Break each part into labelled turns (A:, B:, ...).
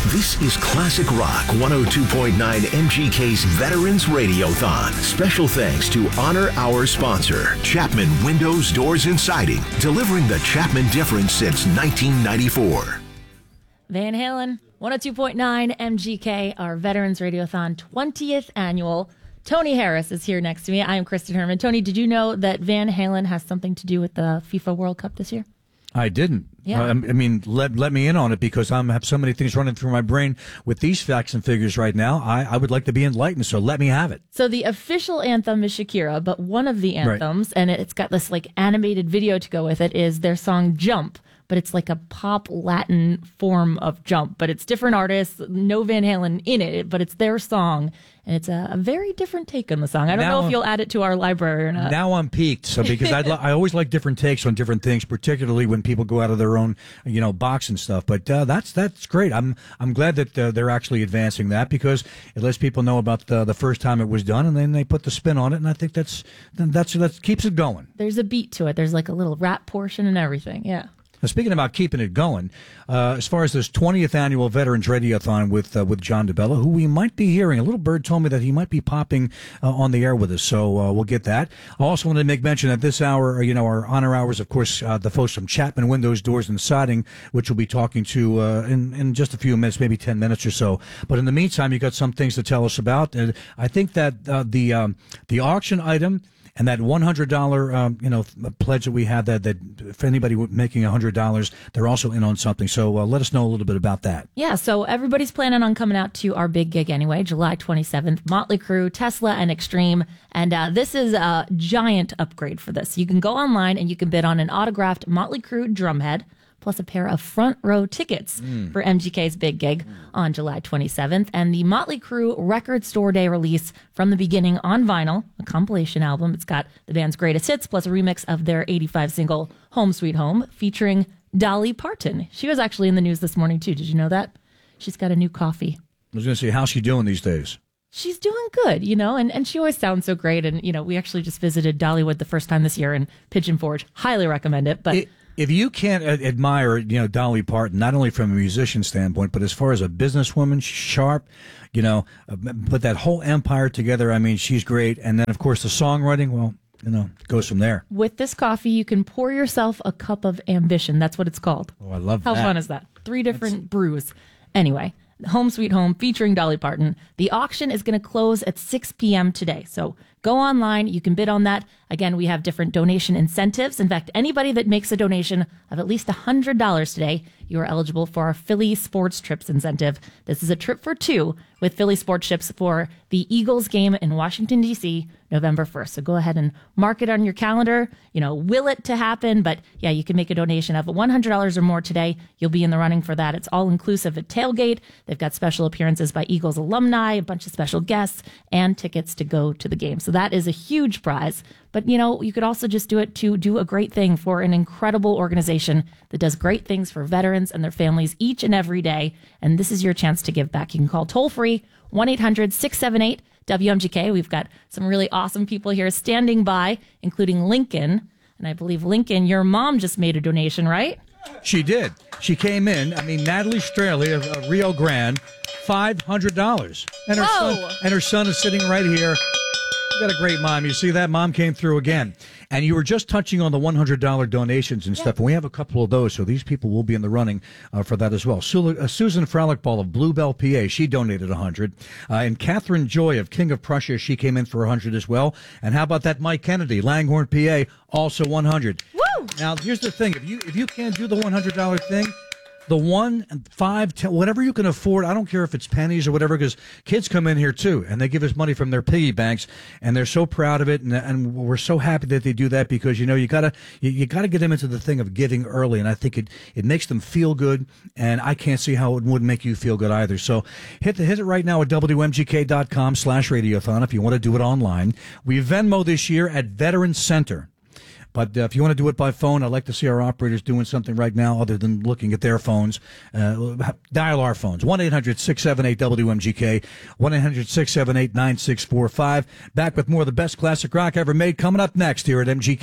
A: This is Classic Rock 102.9 MGK's Veterans Radiothon. Special thanks to honor our sponsor, Chapman Windows, Doors, and Siding, delivering the Chapman difference since 1994.
B: Van Halen, 102.9 MGK, our Veterans Radiothon 20th annual. Tony Harris is here next to me. I am Kristen Herman. Tony, did you know that Van Halen has something to do with the FIFA World Cup this year?
C: I didn't.
B: Yeah.
C: I mean, let me in on it, because I have so many things running through my brain with these facts and figures right now. I would like to be enlightened, so let me have it.
B: So the official anthem is Shakira, but one of the anthems, and it's got this like animated video to go with it, is their song Jump. But it's like a pop Latin form of Jump. But it's different artists, no Van Halen in it, but it's their song. And it's a very different take on the song. I don't know if you'll add it to our library or not.
C: Now I'm peaked, so because I always like different takes on different things, particularly when people go out of their own, box and stuff. But that's great. I'm glad that they're actually advancing that, because it lets people know about the first time it was done, and then they put the spin on it, and I think that keeps it going.
B: There's a beat to it. There's like a little rap portion and everything. Yeah.
C: Now, speaking about keeping it going, as far as this 20th annual Veterans Radiothon with John DeBella, who we might be hearing, a little bird told me that he might be popping on the air with us, so we'll get that. I also wanted to make mention that this hour, our honor hours, of course, the folks from Chapman Windows, Doors, and Siding, which we'll be talking to in just a few minutes, maybe 10 minutes or so. But in the meantime, you got some things to tell us about. I think that the auction item and that $100, pledge that we had, that if anybody making $100, they're also in on something. So let us know a little bit about that.
B: Yeah, so everybody's planning on coming out to our big gig anyway, July 27th. Motley Crue, Tesla, and Extreme. And this is a giant upgrade for this. You can go online and you can bid on an autographed Motley Crue drumhead, plus a pair of front row tickets for MGK's big gig on July 27th. And the Motley Crue Record Store Day release from the beginning on vinyl, a compilation album. It's got the band's greatest hits, plus a remix of their 85 single Home Sweet Home, featuring Dolly Parton. She was actually in the news this morning, too. Did you know that? She's got a new coffee.
C: I was going to say, how's she doing these days?
B: She's doing good, and she always sounds so great. And, we actually just visited Dollywood the first time this year in Pigeon Forge. Highly recommend it. But
C: if you can't admire, Dolly Parton, not only from a musician standpoint, but as far as a businesswoman, sharp, put that whole empire together. I mean, she's great. And then, of course, the songwriting, well, goes from there.
B: With this coffee, you can pour yourself a cup of ambition. That's what it's called.
C: Oh, I love that.
B: How fun is that? 3 different brews. Anyway, Home Sweet Home featuring Dolly Parton. The auction is going to close at 6 p.m. today. So go online. You can bid on that. Again, we have different donation incentives. In fact, anybody that makes a donation of at least $100 today, you are eligible for our Philly Sports Trips incentive. This is a trip for 2 with Philly Sports Trips for the Eagles game in Washington, D.C., November 1st. So go ahead and mark it on your calendar. Will it to happen? But yeah, you can make a donation of $100 or more today. You'll be in the running for that. It's all inclusive at tailgate. They've got special appearances by Eagles alumni, a bunch of special guests, and tickets to go to the game. So that is a huge prize. But, you could also just do it to do a great thing for an incredible organization that does great things for veterans and their families each and every day. And this is your chance to give back. You can call toll-free 1-800-678-WMGK. We've got some really awesome people here standing by, including Lincoln. And I believe, Lincoln, your mom just made a donation, right?
C: She did. She came in. Natalie Straley of Rio Grande, $500. And her son is sitting right here. You got a great mom. You see that? Mom came through again. And you were just touching on the $100 donations and stuff, and we have a couple of those, so these people will be in the running for that as well. Susan Frolickball of Bluebell, PA, she donated $100. And Catherine Joy of King of Prussia, she came in for $100 as well. And how about that Mike Kennedy, Langhorne, PA, also $100.
B: Woo!
C: Now, here's the thing. If you can't do the $100 thing, the 1, 5, 10, whatever you can afford, I don't care if it's pennies or whatever, because kids come in here too, and they give us money from their piggy banks, and they're so proud of it, and we're so happy that they do that, because you gotta get them into the thing of giving early, and I think it makes them feel good, and I can't see how it wouldn't make you feel good either. So hit it right now at WMGK.com/radiothon if you want to do it online. We Venmo this year at Veterans Center. But if you want to do it by phone, I'd like to see our operators doing something right now other than looking at their phones. Dial our phones, 1-800-678-WMGK, 1-800-678-9645. Back with more of the best classic rock ever made coming up next here at MGK.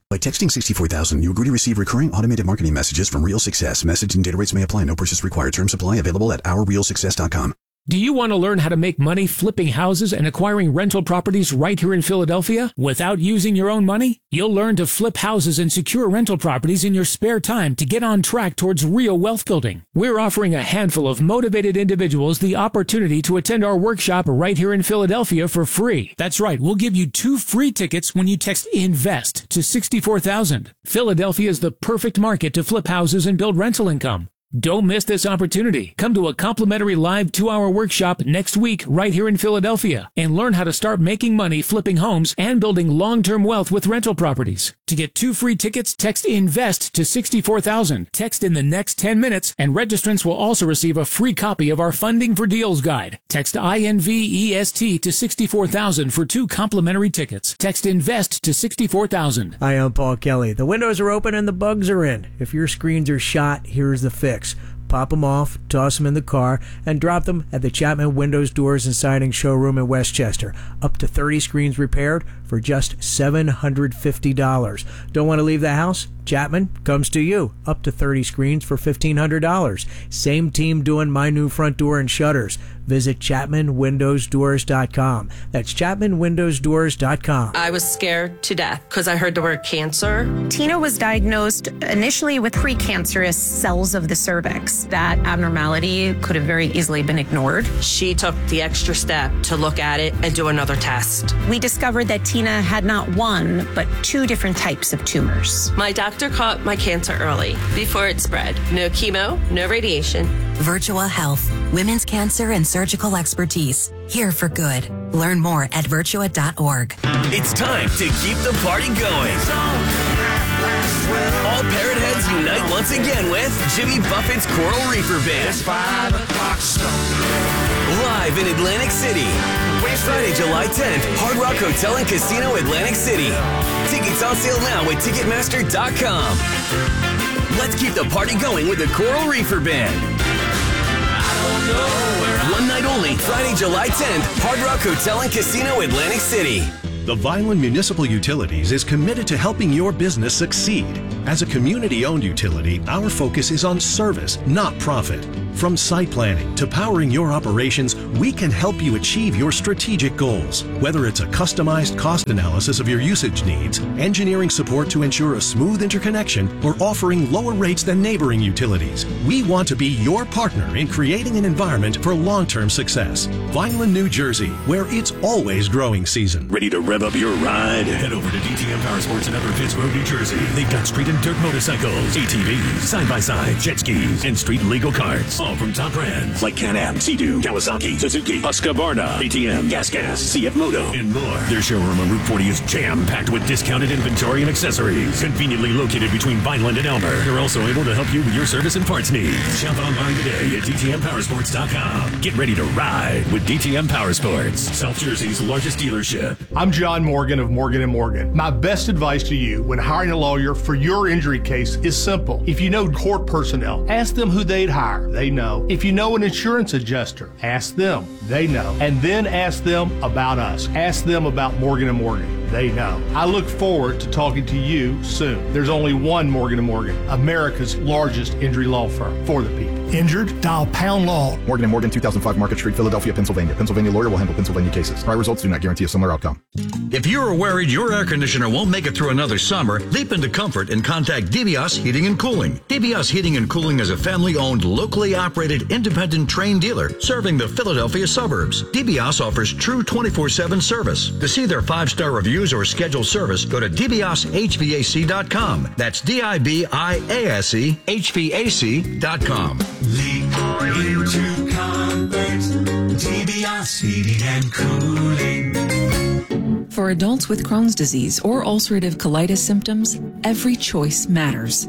D: By texting 64000, you agree to receive recurring automated marketing messages from Real Success. Message and data rates may apply. No purchase required. Terms apply. Available at ourrealsuccess.com.
E: Do you want to learn how to make money flipping houses and acquiring rental properties right here in Philadelphia without using your own money? You'll learn to flip houses and secure rental properties in your spare time to get on track towards real wealth building. We're offering a handful of motivated individuals the opportunity to attend our workshop right here in Philadelphia for free. That's right, we'll give you 2 free tickets when you text INVEST to 64,000. Philadelphia is the perfect market to flip houses and build rental income. Don't miss this opportunity. Come to a complimentary live 2-hour workshop next week right here in Philadelphia and learn how to start making money flipping homes and building long-term wealth with rental properties. To get 2 free tickets, text INVEST to 64,000. Text in the next 10 minutes and registrants will also receive a free copy of our Funding for Deals guide. Text INVEST to 64,000 for 2 complimentary tickets. Text INVEST to 64,000.
F: Hi, I'm Paul Kelly. The windows are open and the bugs are in. If your screens are shot, here's the fix. Pop them off, toss them in the car, and drop them at the Chapman Windows, Doors, and Siding showroom in Westchester. Up to 30 screens repaired for just $750. Don't want to leave the house? Chapman comes to you. Up to 30 screens for $1,500. Same team doing my new front door and shutters. Visit ChapmanWindowsDoors.com. That's ChapmanWindowsDoors.com.
G: I was scared to death because I heard the word cancer.
H: Tina was diagnosed initially with precancerous cells of the cervix. That abnormality could have very easily been ignored.
G: She took the extra step to look at it and do another test.
H: We discovered that Tina had not 1, but 2 different types of tumors.
G: My doctor caught my cancer early, before it spread. No chemo, no radiation.
I: Virtua Health, women's cancer and surgical expertise. Here for good. Learn more at virtua.org.
J: It's time to keep the party going. All Parrot Heads unite once again with Jimmy Buffett's Coral Reefer Band. Live in Atlantic City. Friday, July 10th, Hard Rock Hotel and Casino, Atlantic City. Tickets on sale now at Ticketmaster.com. Let's keep the party going with the Coral Reefer Band. One night only, Friday, July 10th, Hard Rock Hotel and Casino, Atlantic City.
A: The Vineland Municipal Utilities is committed to helping your business succeed. As a community-owned utility, our focus is on service, not profit. From site planning to powering your operations, we can help you achieve your strategic goals. Whether it's a customized cost analysis of your usage needs, engineering support to ensure a smooth interconnection, or offering lower rates than neighboring utilities, we want to be your partner in creating an environment for long-term success. Vineland, New Jersey, where it's always growing season.
K: Ready to rev up your ride? Head over to DTM Power Sports in Upper Pittsburgh, New Jersey. They've got street and dirt motorcycles, ATVs, side-by-side, jet skis, and street legal carts. All from top brands like Can-Am, Sea-Doo, Kawasaki, Suzuki, Husqvarna, ATM, Gas, CF Moto, and more. Their showroom on Route 40 is jam-packed with discounted inventory and accessories. Conveniently located between Vineland and Elmer. They're also able to help you with your service and parts needs. Shop online today at DTMPowersports.com. Get ready to ride with DTM Power Sports, South Jersey's largest dealership.
L: I'm John Morgan of Morgan & Morgan. My best advice to you when hiring a lawyer for your injury case is simple. If you know court personnel, ask them who they'd hire. They know. If you know an insurance adjuster, ask them. They know. And then ask them about us. Ask them about Morgan & Morgan. They know. I look forward to talking to you soon. There's only one Morgan & Morgan, America's largest injury law firm for the people.
M: Injured? Dial Pound Law.
N: Morgan & Morgan, 2005 Market Street, Philadelphia, Pennsylvania. Pennsylvania lawyer will handle Pennsylvania cases. Prior results do not guarantee a similar outcome.
O: If you're worried your air conditioner won't make it through another summer, leap into comfort and contact DBS Heating and Cooling. DBS Heating and Cooling is a family-owned, locally operated, independent train dealer serving the Philadelphia suburbs. DBS offers true 24/7 service. To see their 5-star reviews or schedule service, go to dbshvac.com. That's DIBIASE HVAC.com.
P: Leap into comfort, DBS Heating and Cooling.
Q: For adults with Crohn's disease or ulcerative colitis symptoms, every choice matters.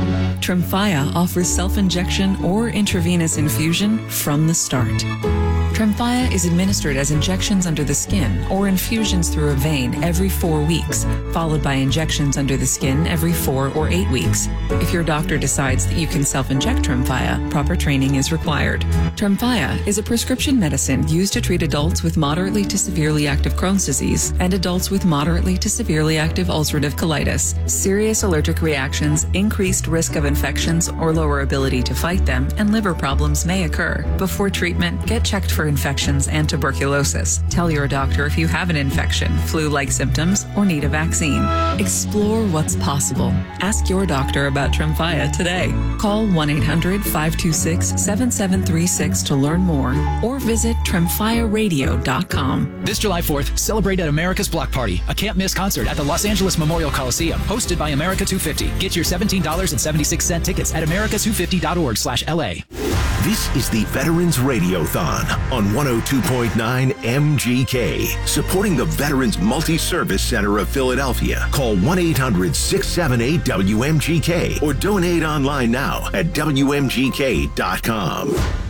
Q: Tremfya offers self-injection or intravenous infusion from the start. Tremfya is administered as injections under the skin or infusions through a vein every 4 weeks, followed by injections under the skin every 4 or 8 weeks. If your doctor decides that you can self-inject Tremfya, proper training is required. Tremfya is a prescription medicine used to treat adults with moderately to severely active Crohn's disease and adults with moderately to severely active ulcerative colitis. Serious allergic reactions, increased risk of infections or lower ability to fight them, and liver problems may occur. Before treatment, get checked for infections and tuberculosis. Tell your doctor if you have an infection, flu-like symptoms, or need a vaccine. Explore what's possible. Ask your doctor about Tremfya today. Call 1-800-526-7736 to learn more or visit TremfyaRadio.com.
R: This July 4th, celebrate at America's Block Party, a can't-miss concert at the Los Angeles Memorial Coliseum, hosted by America 250. Get your $17.76 tickets at america250.org/LA.
A: This is the Veterans Radiothon on 102.9 MGK, supporting the Veterans Multi-Service Center of Philadelphia. Call 1-800-678-WMGK or donate online now at WMGK.com.